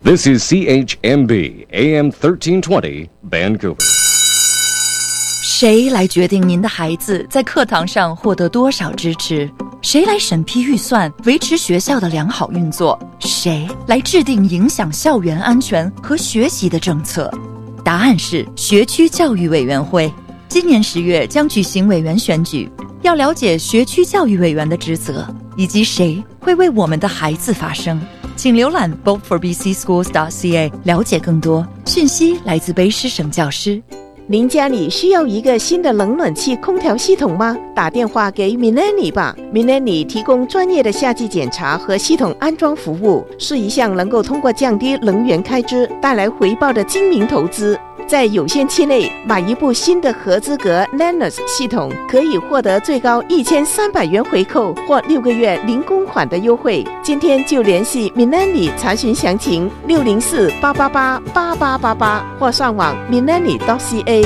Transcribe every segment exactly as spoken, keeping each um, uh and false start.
This is C H M B A M thirteen twenty Vancouver。 谁来决定您的孩子在课堂上获得多少支持？谁来审批预算，维持学校的良好运作？谁来制定影响校园安全和学习的政策？答案是学区教育委员会。今年十月将举行委员选举，要了解学区教育委员的职责，以及谁会为我们的孩子发声。请浏览 vote for b c schools dot c a 了解更多讯息。来自卑诗省教师。 您家里需要一个新的冷暖气空调系统吗？打电话给 Millennium 吧。Millennium 提供专业的夏季检查和系统安装服务，是一项能够通过降低能源开支带来回报的精明投资。在有限期内买一部新的合资格 Lennox 系统，可以获得最高一千三百元回扣或六个月零公款的优惠。今天就联系 Millennium 查询详情，六零四八八八八八八八或上网 millennium dot c a。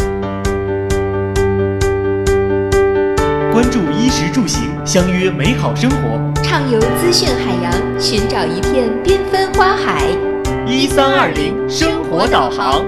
关注衣食住行，相约美好生活， 畅游资讯海洋，寻找一片缤纷花海。 一三二零生活导航。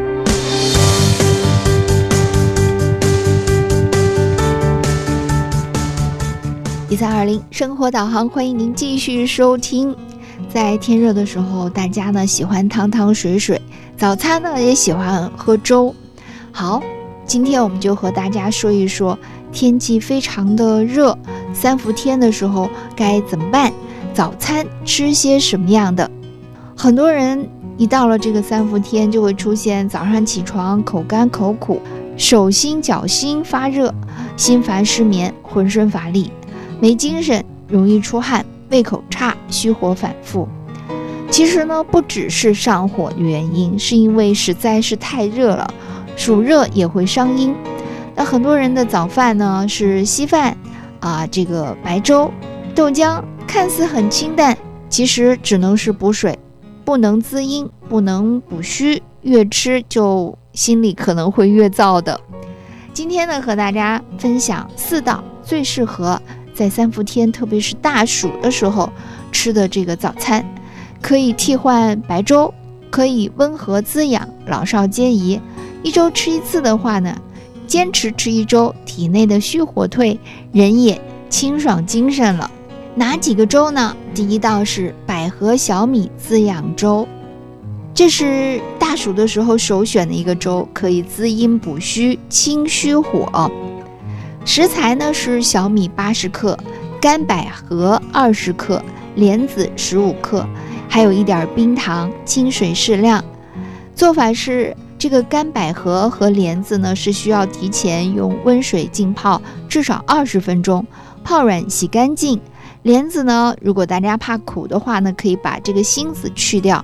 一三二零生活导航，欢迎您继续收听。在天热的时候，大家呢喜欢汤汤水水，早餐呢也喜欢喝粥。好，今天我们就和大家说一说天气非常的热，三伏天的时候该怎么办？早餐吃些什么样的？很多人一到了这个三伏天，就会出现早上起床口干口苦，手心脚心发热，心烦失眠，浑身乏力，没精神，容易出汗，胃口差，虚火反复。其实呢，不只是上火的原因，是因为实在是太热了，暑热也会伤阴。那很多人的早饭呢是稀饭啊，这个白粥、豆浆，看似很清淡，其实只能是补水，不能滋阴，不能补虚，越吃就心里可能会越燥的。今天呢，和大家分享四道最适合在三伏天，特别是大暑的时候吃的这个早餐，可以替换白粥，可以温和滋养，老少皆宜。一周吃一次的话呢，坚持吃一周，体内的虚火退，人也清爽精神了。哪几个粥呢？第一道是百合小米滋养粥，这是大暑的时候首选的一个粥，可以滋阴补虚，清虚火。食材呢是小米八十克，干百合二十克，莲子十五克，还有一点冰糖，清水适量。做法是这个干百合和莲子呢是需要提前用温水浸泡至少二十分钟，泡软洗干净。莲子呢，如果大家怕苦的话呢，可以把这个芯子去掉。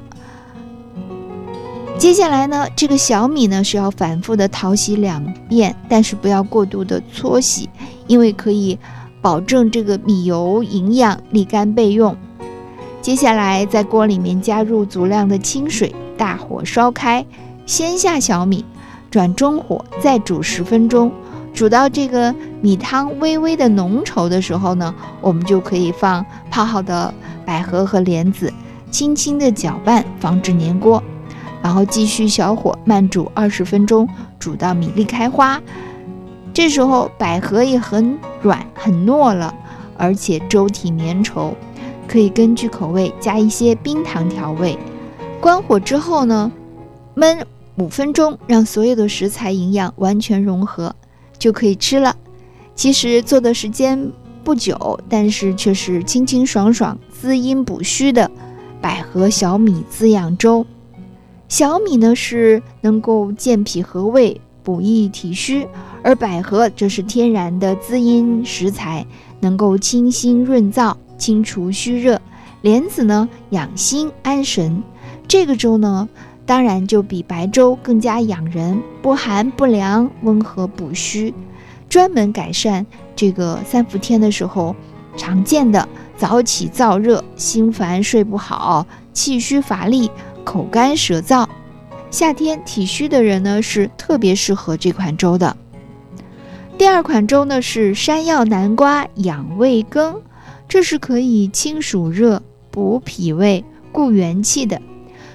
接下来呢，这个小米呢是要反复的淘洗两遍，但是不要过度的搓洗，因为可以保证这个米油营养立竿备用。接下来在锅里面加入足量的清水，大火烧开，先下小米，转中火，再煮十分钟。煮到这个米汤微微的浓稠的时候呢，我们就可以放泡好的百合和莲子，轻轻的搅拌，防止粘锅。然后继续小火慢煮二十分钟，煮到米粒开花。这时候百合也很软很糯了，而且粥体绵稠，可以根据口味加一些冰糖调味。关火之后呢，焖五分钟，让所有的食材营养完全融合，就可以吃了。其实做的时间不久，但是却是清清爽爽、滋阴补虚的百合小米滋养粥。小米呢是能够健脾和胃、补益体虚，而百合则是天然的滋阴食材，能够清心润燥、清除虚热。莲子呢养心安神。这个粥呢当然就比白粥更加养人，不寒不凉，温和补虚，专门改善这个三伏天的时候常见的早起燥热、心烦睡不好、气虚乏力、口干舌燥。夏天体虚的人呢是特别适合这款粥的。第二款粥呢是山药南瓜养胃羹，这是可以清暑热、补脾胃、固元气的。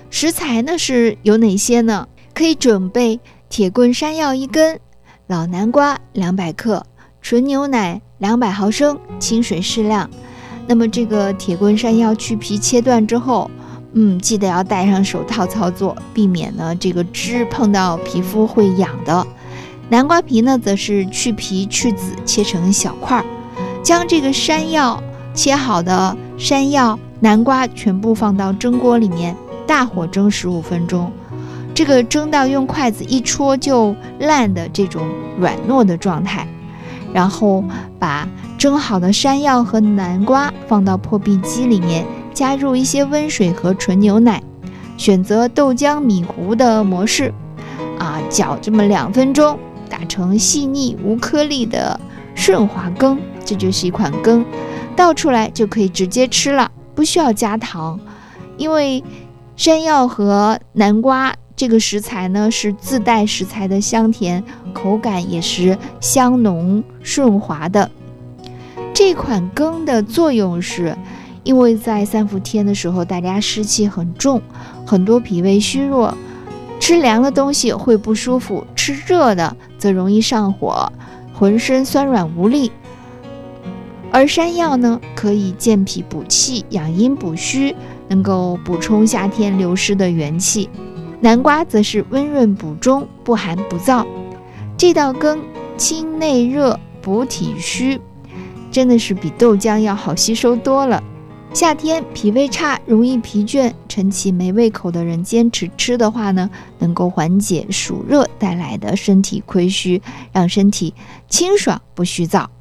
食材呢是有哪些呢？可以准备铁棍山药一根，老南瓜两百克，纯牛奶两百毫升，清水适量。那么这个铁棍山药去皮切断之后，嗯，记得要戴上手套操作，避免呢这个汁碰到皮肤会痒的。南瓜皮呢，则是去皮去籽，切成小块，将这个山药切好的山药、南瓜全部放到蒸锅里面，大火蒸十五分钟。这个蒸到用筷子一戳就烂的这种软糯的状态，然后把蒸好的山药和南瓜放到破壁机里面，加入一些温水和纯牛奶，选择豆浆米糊的模式啊，搅这么两分钟，打成细腻无颗粒的顺滑羹，这就是一款羹，倒出来就可以直接吃了，不需要加糖。因为山药和南瓜这个食材呢是自带食材的香甜，口感也是香浓顺滑的。这款羹的作用是，因为在三伏天的时候大家湿气很重，很多脾胃虚弱，吃凉的东西会不舒服，吃热的则容易上火，浑身酸软无力。而山药呢，可以健脾补气，养阴补虚，能够补充夏天流失的元气。南瓜则是温润补中，不寒不燥。这道羹清内热，补体虚，真的是比豆浆要好吸收多了。夏天脾胃差，容易疲倦、晨起没胃口的人坚持吃的话呢，能够缓解暑热带来的身体亏虚，让身体清爽不虚燥。